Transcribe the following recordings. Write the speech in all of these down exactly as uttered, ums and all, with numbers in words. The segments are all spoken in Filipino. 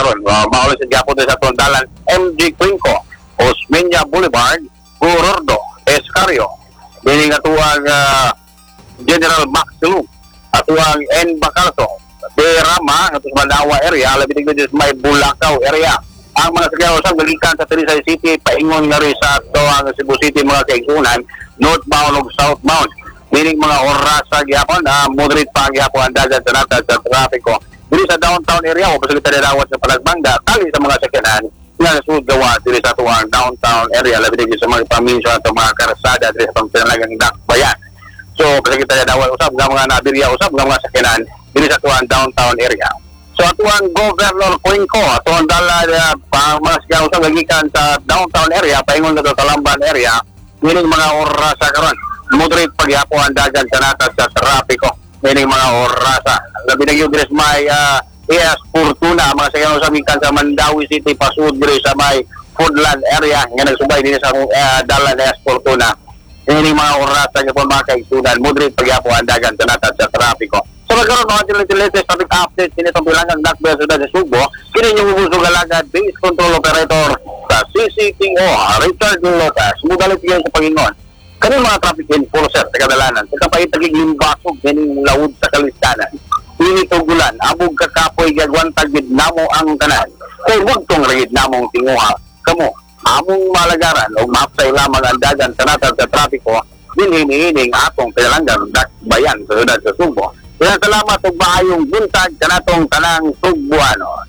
karon. Uh, Maulit sa gyapon sa tundalan M G Quinco, Osmeña Boulevard, Gurordo, Escario. Dili nga tuwang uh, General Max Silug, at tuwang N. Bacalso, Derama, at tuwang Mandawa area, labi tignan sa may Bulacau area. Ang mga sakyaw sa galikan sa Talisay City, paingon nga rin sa tuwang Cebu City mga kaigsunan, northbound o southbound. Meaning mga oras sa gyapon, uh, moderate pa gyapon ang dagat sa natas sa trafiko. Dili sa downtown area, o pasalita na dawat sa Palagbanga, tali sa mga sakyanan, nga nasud gawa dili sa tuwang downtown area, labi tignan sa mga paminsya at mga karasada, dili sa pangtinagang dakbayan. So, kasi kita na dawal usab ng mga nabirya usab ng mga sakinan dili sa tuwang downtown area. So, atuang Governor Cuenco, atuang dala uh, pa mga sakinan usab nagikan sa downtown area, paingon na sa Talamban area, meaning mga oras sa karon. Moderate pagyapo ang dagan sa natas sa trapiko, meaning mga oras. Labi na yung dress may uh, E S Fortuna, mga sakinan usab gikan sa Mandawi City, pasud diri sa may Foodland area, nga nagsubay din sa uh, dala na E S Fortuna. Ini mga oras sa po mga kaigsunan, moderate pagyapo ang dagan sa natas sa trapiko. So magkaroon mga latest traffic update kini itong bilangang dakbel sa Subo, kini yung ubusog alagad base control operator sa C C T O, Richard Lopez. Mudalit yan sa Panginoon. Kani mga traffic enforcer sa kadalanan, sa kapahitagig limbasog, ganing laud sa kalistanan. Init o gulan, abog kakapoy gagwantag gid namo ang kanan. Kay bugtong ragid namong tinguha, kamo among malagaran o mapsay lamang ang dagan sa natas sa trapiko, dinhinihining atong pinalanggan dakbayan sa sudad sa Subo. Kaya salamat o maayong buntag sa natong tanang Sugbuano.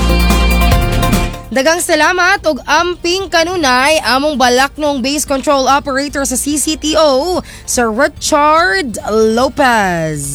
Dagang salamat og amping kanunay among balaknong base control operator sa C C T O, Sir Richard Lopez.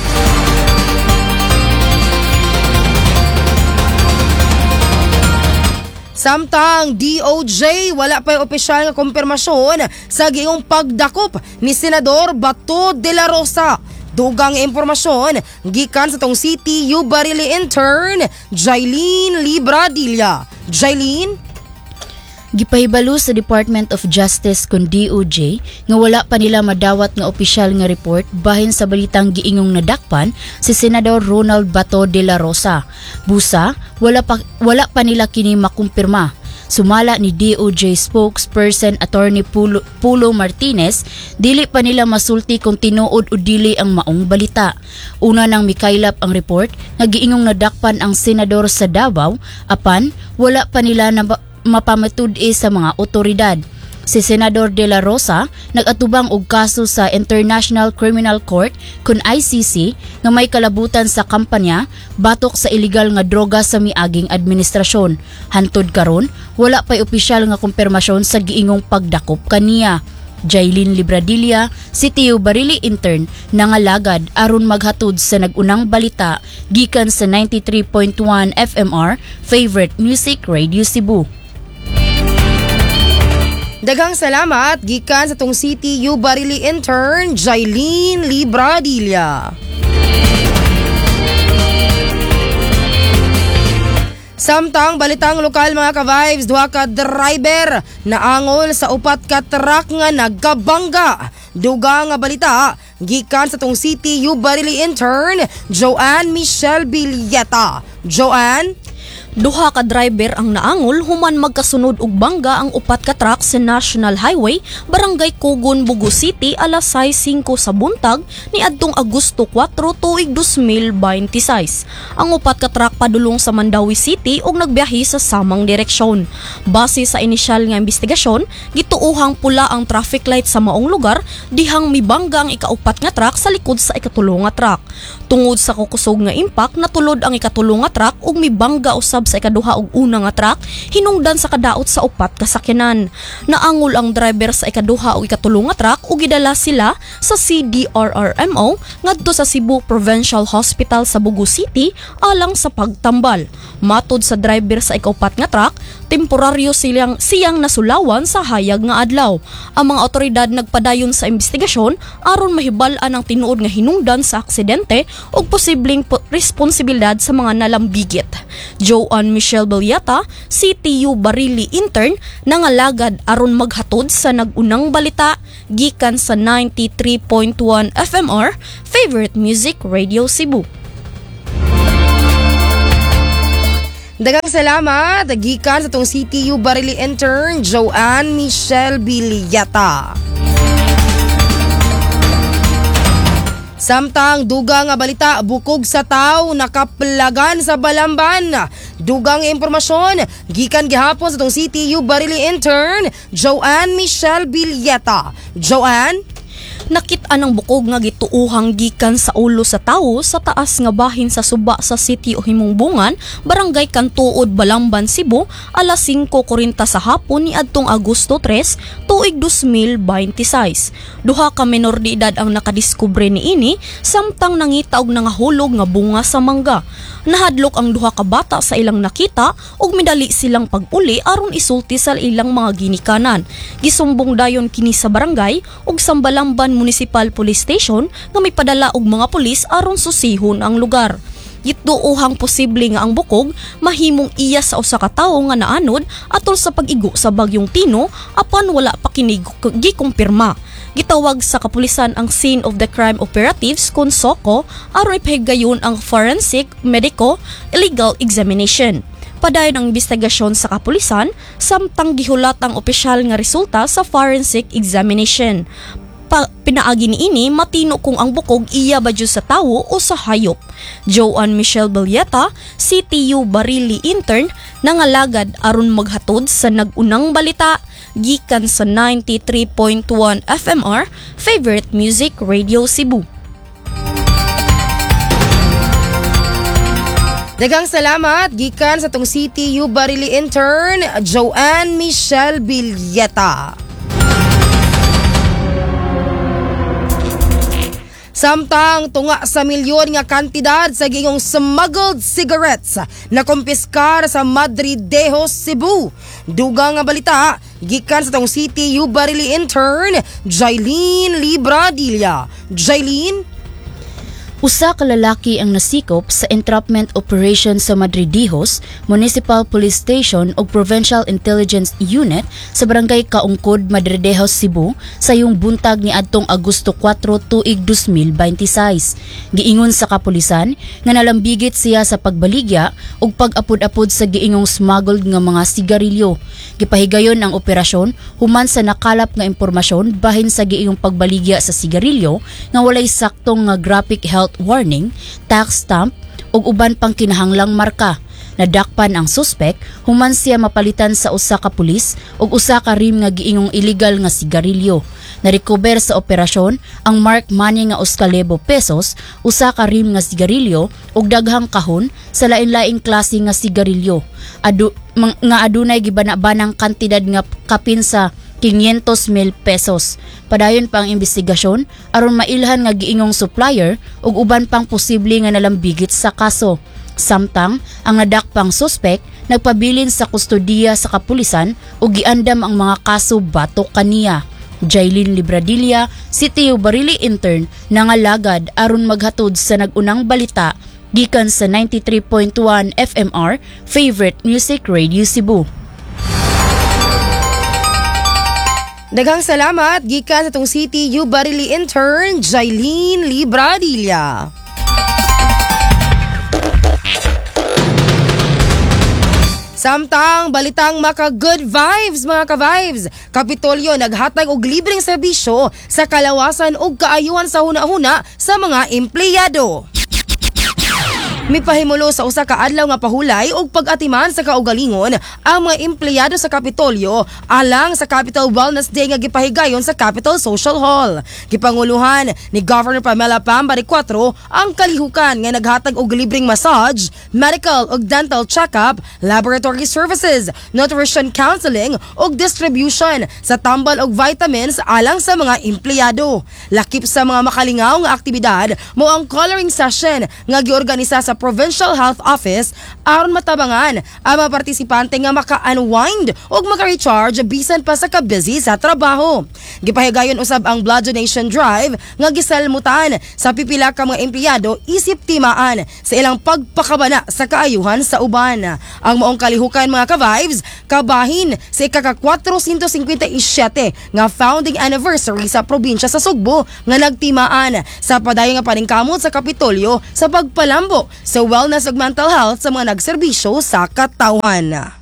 Samtang D O J wala pa opisyal nga kumpirmasyon sa giyong pagdakop ni Senador Bato de la Rosa. Dugang impormasyon gikan sa tong City U Barili intern Jailin Libradilla. Jailin, gipahibalo sa Department of Justice kun D O J nga wala pa nila madawat nga opisyal nga report bahin sa balitang giingong nadakpan si Senador Ronald Bato de la Rosa. Busa, wala pa, wala pa nila kini makumpirma. Sumala ni D O J spokesperson Attorney Pulo, Pulo Martinez, dili pa nila masulti kung tinuod o dili ang maong balita. Una nang mikaylap ang report nga giingong nadakpan ang senador sa Davao, apan wala pa nila na mapamatud-i sa mga otoridad. Si Senador De La Rosa nag-atubang og kaso sa International Criminal Court kun I C C nga may kalabutan sa kampanya batok sa illegal nga droga sa miaging administrasyon. Hantod karon, wala pay opisyal nga kumpirmasyon sa giingong pagdakop kaniya. Jailin Libradilla, City U Barili intern, nangalagad aron maghatod sa nagunang balita gikan sa ninety-three point one F M R Favorite Music Radio Cebu. dagang salamat gikan sa tong City U Barili intern Jailin Libradilla. Samtang balitang lokal mga ka-vibes, duha ka driver naangol sa upat ka truck nga nagkabangga. Duga nga balita gikan sa tong City U Barili intern Joanne Michelle Villeta. Joanne, duha ka driver ang naangol human magkasunod og bangga ang upat ka truck sa National Highway, Barangay Kugon, Bugo City alas sais singko sa buntag ni adtong Agosto kwatro tuig two thousand twenty-six. Ang upat ka truck padulong sa Mandawi City ug nagbiyahe sa samang direksyon. Base sa inisyal nga investigasyon, gituohang pula ang traffic light sa maong lugar dihang mibangga ang ikaupat nga truck sa likod sa ikatulo nga truck. Tungod sa kukusog nga impact, natulod ang ikatulo nga truck ug mibangga usab sa ikaduha ug una nga truck hinungdan sa kadaot sa upat ka sakyanan. Naangol ang driver sa ikaduha ug ikatulo nga truck ug gidala sila sa C D R R M O ngadto sa Cebu Provincial Hospital sa Bugo City alang sa pagtambal. Matod sa driver sa ikaupat nga truck, temporaryo silang siyang nasulawan sa hayag nga adlaw. Ang mga otoridad nagpadayon sa investigasyon aron mahibal-an ang tinuod nga hinungdan sa aksidente ug posibleng po- responsibilidad sa mga nalambigit. Joanne Michelle Villeta, C T U Barili intern, nangalagad aron maghatod sa nagunang balita gikan sa ninety-three point one F M R Favorite Music Radio Cebu. Daghang salamat gikan sa tong C T U Barili intern Joanne Michelle Biliata. Samtang dugang nga balita, bukog sa taw nakaplagan sa Balamban. Dugang impormasyon gikan gihapon sa tong C T U Barili intern Joanne Michelle Biliata. Joanne, Nakit-an ang bukog nga gituuhang gikan sa ulo sa tawo sa taas nga bahin sa suba sa City o Himungbungan, Barangay Kantuod, Balamban, Cebu, alas singko kuwarenta sa hapon ni adtong Agosto tres, tuig two thousand twenty-six. Duha ka menor de edad ang nakadiskubre niini samtang nangita og nangahulog nga bunga sa mangga. Nahadlok ang duha ka bata sa ilang nakita ug midali silang pag-uli aron isulti sa ilang mga ginikanan. Gisumbong dayon kini sa barangay ug sa Balamban Municipal Police Station nga may padala og mga pulis aron susihon ang lugar. Gituuhang posible nga ang bukog mahimong iya sa usa ka tawo nga naanod atol sa pag-igo sa bagyong Tino apan wala pa kini gikumpirma. Gitawag sa kapulisan ang Scene of the Crime Operatives kun S O C O aron ipahigayon ang Forensic Medico Illegal Examination. Padayon ang investigasyon sa kapulisan samtang gihulat ang opisyal nga resulta sa forensic examination. Pa, pinaagi niini matino kung ang bukog iya ba sa tawo o sa hayop. Joanne Michelle Biliata, C T U Barili intern, nangalagad aron maghatod sa nagunang balita gikan sa ninety-three point one F M R Favorite Music Radio Cebu. daghang salamat gikan sa tong C T U Barili intern Joanne Michelle Biliata. Samtang tunga sa milyon nga kantidad sa gingong smuggled cigarettes na kumpiskar sa Madridejos, Cebu. Dugang nga balita gikan sa tong C T U Barili intern Jailin Libradilla. Jailin, Usa ka lalaki ang nasikop sa entrapment operation sa Madridejos Municipal Police Station ug Provincial Intelligence Unit sa Barangay Kaungkod, Madridejos, Cebu sa yung buntag ni adtong Agosto four tuig two thousand twenty-six. Giingon sa kapulisan nga nalambigit siya sa pagbaligya ug pag-apod-apod sa giingong smuggled nga mga sigarilyo. Gipahigayon ang operasyon human sa nakalap nga impormasyon bahin sa giingong pagbaligya sa sigarilyo nga walay saktong nga graphic health warning, tax stamp ug uban pang kinahanglang marka. Nadakpan ang suspect human siya mapalitan sa usa ka pulis ug usa ka rim nga giingong illegal nga sigarilyo. Narecover sa operasyon ang mark money nga two thousand pesos, usa ka rim nga sigarilyo ug daghang kahon sa lain-laing klase nga sigarilyo. Adu mang, nga adunay gibana-banang kantidad nga kapin sa five hundred mil pesos. Padayon pa ang investigasyon aron mailhan nga giingong supplier ug uban pang posible nga nalambigit sa kaso. Samtang ang nadakpang suspect nagpabilin sa kustodiya sa kapulisan ug giandam ang mga kaso batok kaniya. Jailin Libradilla, C T U Barili intern, nangalagad aron maghatod sa nagunang balita gikan sa ninety-three point one F M R Favorite Music Radio Cebu. daghang salamat gikan sa tong C T U Barili intern Jailin Libradilla. Samtang balitang maka good vibes mga ka-vibes, Kapitolyo naghatag og libreng serbisyo sa kalawasan ug kaayuhan sa huna-huna sa mga empleyado. Mipahimulo sa usa ka adlaw nga pahulay ug pag-atiman sa kaugalingon ang mga empleyado sa Kapitolyo alang sa Capital Wellness Day nga gipahigayon sa Capital Social Hall. Gipanguluhan ni Governor Pamela Pambari four ang kalihukan nga naghatag og libreng massage, medical ug dental check-up, laboratory services, nutrition counseling ug distribution sa tambal ug vitamins alang sa mga empleyado. Lakip sa mga makalingaw nga aktibidad mo ang coloring session nga giorganisa sa Provincial Health Office aron matabangan ang mga partisipante nga maka-unwind ug maka-recharge bisan pa sa ka-busy sa trabaho. Gipahigayon usab ang blood donation drive nga gisalmutan sa pipila ka mga empleyado isip timaan sa ilang pagpakabana sa kaayuhan sa uban. Ang maong kalihukan mga ka-vibes kabahin sa ika-four fifty-seven nga founding anniversary sa probinsya sa Sugbo nga nagtimaan sa padayon nga paningkamot sa Kapitolyo sa pagpalambo sa wellness ug mental health sa mga nagserbisyo sa katawhan.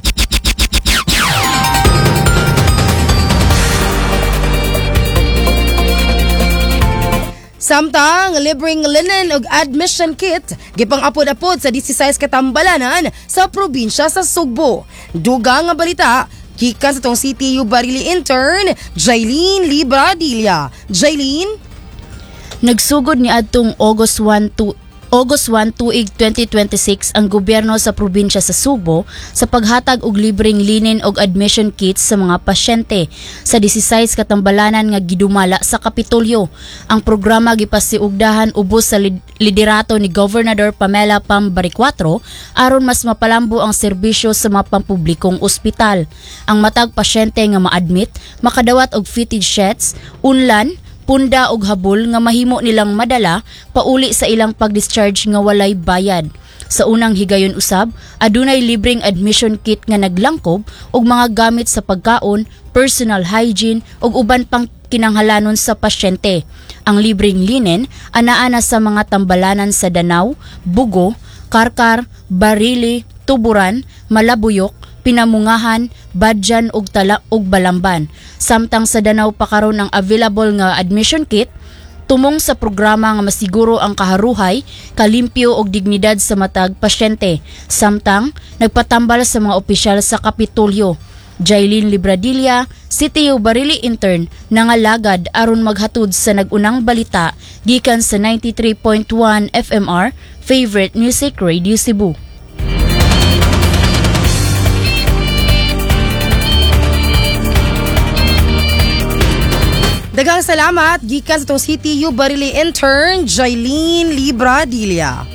Samtang libreng linen ug admission kit gipang-apod-apod sa disisays ka tambalanan sa probinsya sa Sugbo. Dugang nga balita gikan sa tong C T U Barili intern Jaylene Libradilla. Jaylene, Nagsugod ni adtong August one to August one tuig twenty twenty-six ang gobyerno sa probinsya sa Sugbo sa paghatag og libreng linen og admission kits sa mga pasyente sa disisays katambalanan nga gidumala sa Kapitolyo. Ang programa gipasiugdahan ubos sa lid- liderato ni Governor Pamela Pam Baricuatro aron mas mapalambo ang serbisyo sa mga pampublikong ospital. Ang matag pasyente nga ma-admit makadawat og fitted sheets, unlan, punda og habol nga mahimo nilang madala pauli sa ilang pag-discharge nga walay bayad. Sa unang higayon usab, adunay libreng admission kit nga naglangkob og mga gamit sa pagkaon, personal hygiene ug uban pang kinanghalanon sa pasyente. Ang libreng linen anaa sa mga tambalanan sa Danau, Bugo, Karkar, Barili, Tuburan, Malabuyok, Pinamungahan, Badjan ug Tala ug Balamban. Samtang sa Danau pa karon ang available nga admission kit tumong sa programa nga masiguro ang kaharuhay, kalimpyo ug dignidad sa matag pasyente. Samtang nagpatambal sa mga opisyal sa Kapitolyo. Jaylene Libradilla, C T U Barili intern, nangalagad aron maghatod sa nagunang balita gikan sa ninety-three point one F M R Favorite Music Radio Cebu. daghang salamat gikan sa tong C T U Barili intern Jaylene Libradilla.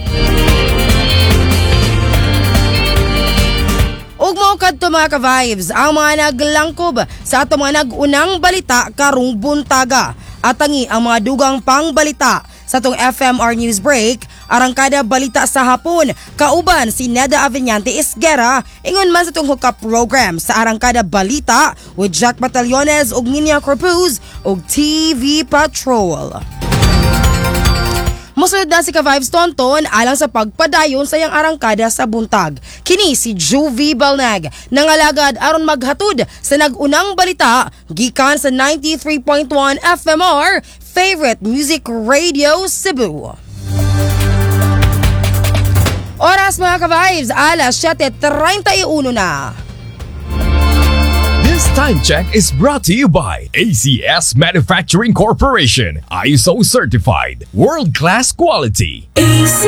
Ug mao kadto mga ka-vibes ang mga naglangkob sa ato mga nagunang balita karong buntaga. Atangi ang mga dugang pangbalita sa tong F M R News Break, arangkada balita sa hapon, kauban si Neda Avellante Isguera, ingon man sa tong hookup program sa arangkada balita with Jack Batallones ug Ninia Corpuz ug T V Patrol. Mosunod na si Ka-Vibes Tonton alang sa pagpadayon sa iyang arangkada sa buntag. Kini si Juvie Balnag nangalagad aron maghatud sa nagunang balita gikan sa ninety-three point one F M R Favorite Music Radio Cebu. Oras mga ka-vibes, alas siyete treinta y uno na. This time check is brought to you by A C S Manufacturing Corporation, I S O certified, world-class quality. A C